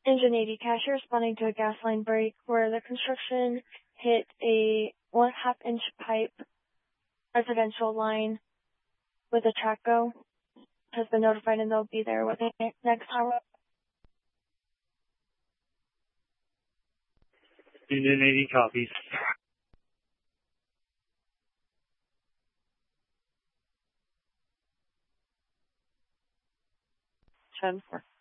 Engine 80 cashier responding to a gas line break where the construction hit a 1/2-inch pipe residential line with a track go. Has been notified and they'll be there within the next hour. Engine 80 copies. 10-4.